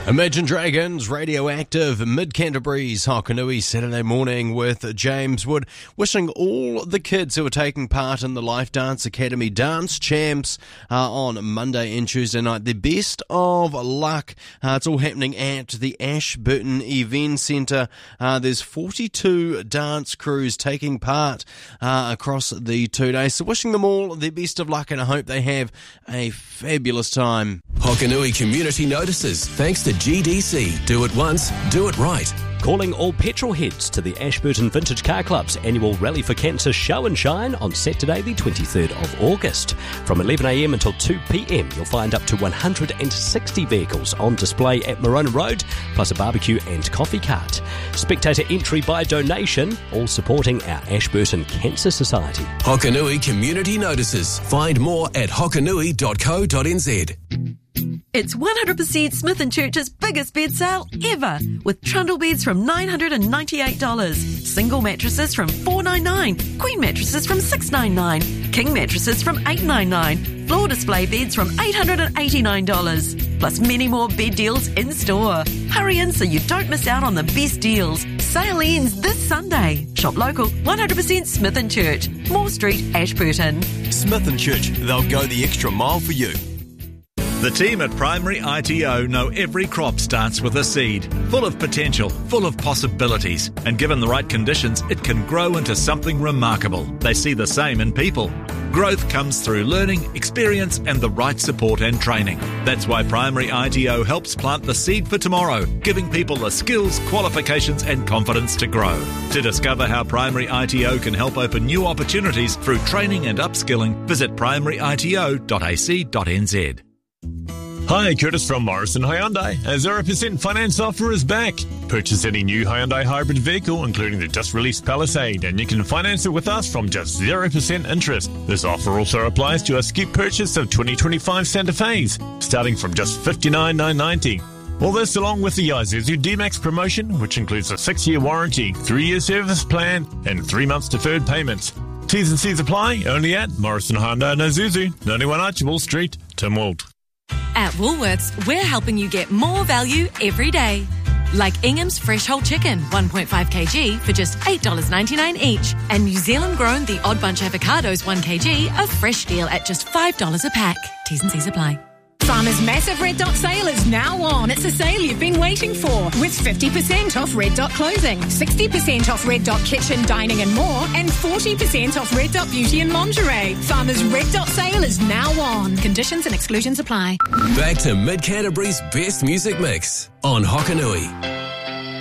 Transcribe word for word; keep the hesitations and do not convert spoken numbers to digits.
Imagine Dragons, Radioactive, Mid-Canterbury's Hokanui Saturday morning with James Wood, wishing all the kids who are taking part in the Life Dance Academy Dance Champs uh, on Monday and Tuesday night the best of luck. Uh, it's all happening at the Ashburton Event Centre. Uh, there's forty-two dance crews taking part uh, across the two days. So wishing them all the best of luck, and I hope they have a fabulous time. Hokanui Community Notices, thanks to G D C. Do it once, do it right. Calling all petrol heads to the Ashburton Vintage Car Club's annual Rally for Cancer Show and Shine on Saturday the twenty-third of August. From eleven a m until two p m you'll find up to one hundred sixty vehicles on display at Morona Road, plus a barbecue and coffee cart. Spectator entry by donation, all supporting our Ashburton Cancer Society. Hokanui Community Notices. Find more at hokanui dot co dot n z. It's one hundred percent Smith and Church's biggest bed sale ever, with trundle beds from nine hundred ninety-eight dollars, single mattresses from four hundred ninety-nine dollars, queen mattresses from six hundred ninety-nine dollars, king mattresses from eight hundred ninety-nine dollars, floor display beds from eight hundred eighty-nine dollars, plus many more bed deals in store. Hurry in so you don't miss out on the best deals. Sale ends this Sunday. Shop local, one hundred percent Smith and Church, Moore Street, Ashburton. Smith and Church, they'll go the extra mile for you. The team at Primary I T O know every crop starts with a seed, full of potential, full of possibilities, and given the right conditions, it can grow into something remarkable. They see the same in people. Growth comes through learning, experience, and the right support and training. That's why Primary I T O helps plant the seed for tomorrow, giving people the skills, qualifications, and confidence to grow. To discover how Primary I T O can help open new opportunities through training and upskilling, visit primary I T O dot a c dot n z. Hi, Curtis from Morrison Hyundai. A zero percent finance offer is back. Purchase any new Hyundai hybrid vehicle, including the just-released Palisade, and you can finance it with us from just zero percent interest. This offer also applies to a skip purchase of twenty twenty-five Santa Fe's, starting from just fifty-nine thousand nine hundred ninety. All this along with the Isuzu D-Max promotion, which includes a six-year warranty, three-year service plan, and three months deferred payments. T's and C's apply, only at Morrison Hyundai and Isuzu, ninety-one Archibald Street, Tynwald. At Woolworths, we're helping you get more value every day. Like Ingham's Fresh Whole Chicken, one point five kilograms for just eight dollars ninety-nine each. And New Zealand grown The Odd Bunch Avocados, one kilogram, a fresh deal at just five dollars a pack. T's and C's apply. Farmer's massive Red Dot sale is now on. It's a sale you've been waiting for, with fifty percent off Red Dot clothing, sixty percent off Red Dot kitchen, dining and more, and forty percent off Red Dot beauty and lingerie. Farmer's Red Dot sale is now on. Conditions and exclusions apply. Back to Mid-Canterbury's best music mix on Hokanui.